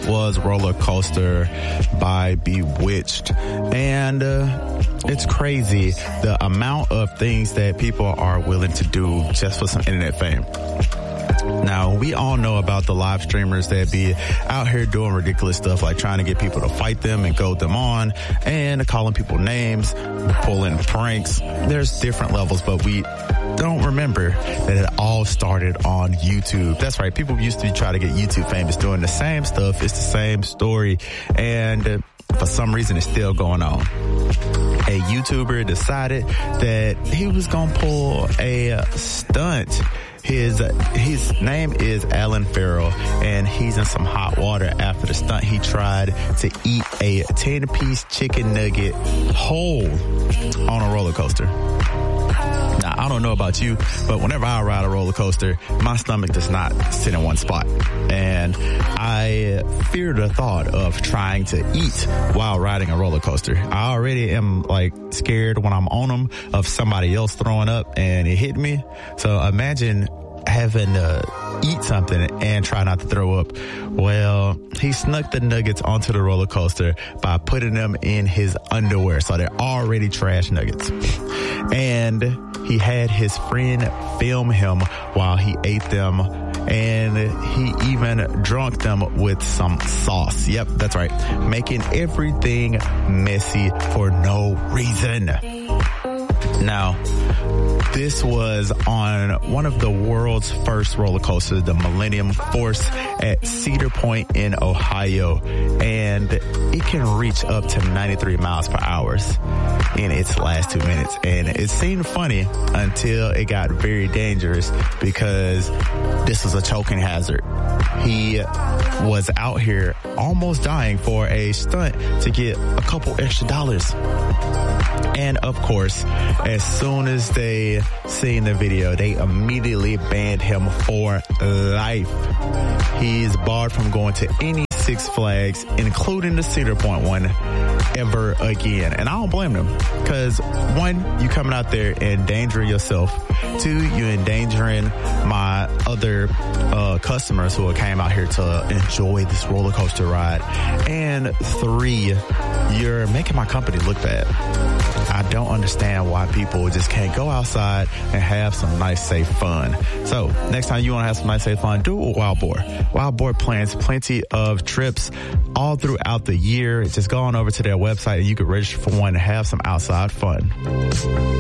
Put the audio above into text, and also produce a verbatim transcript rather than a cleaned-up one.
That was Roller Coaster by Bewitched. And uh, it's crazy the amount of things that people are willing to do just for some internet fame. Now, we all know about the live streamers that be out here doing ridiculous stuff like trying to get people to fight them and goad them on and calling people names, pulling pranks. There's different levels, but we don't remember that it all started on YouTube. That's right. People used to try to get YouTube famous doing the same stuff. It's the same story. And uh, for some reason, it's still going on. A YouTuber decided that he was going to pull a uh, stunt. His his name is Alan Farrell, and he's in some hot water after the stunt. He tried to eat a ten-piece chicken nugget whole on a roller coaster. Now, I don't know about you, but whenever I ride a roller coaster, my stomach does not sit in one spot. And I fear the thought of trying to eat while riding a roller coaster. I already am like scared when I'm on them of somebody else throwing up and it hit me. So imagine having to eat something and try not to throw up. Well, he snuck the nuggets onto the roller coaster by putting them in his underwear. So they're already trash nuggets. And he had his friend film him while he ate them, and he even drunk them with some sauce. Yep, that's right. Making everything messy for no reason. Now, this was on one of the world's first roller coasters, the Millennium Force at Cedar Point in Ohio, and it can reach up to ninety-three miles per hour in its last two minutes. And it seemed funny until it got very dangerous because this was a choking hazard. He was out here almost dying for a stunt to get a couple extra dollars. And of course, as soon as they seen the video, they immediately banned him for life. He's barred from going to any Six Flags, including the Cedar Point one, ever again. And I don't blame them, because one, you coming out there and endangering yourself. Two, you endangering my other uh, customers who came out here to enjoy this roller coaster ride. And three, you're making my company look bad. I don't understand why people just can't go outside and have some nice, safe fun. So next time you want to have some nice, safe fun, do it with Wild Boar. Wild Boar plans plenty of trips all throughout the year. Just go on over to their website and you can register for one and have some outside fun.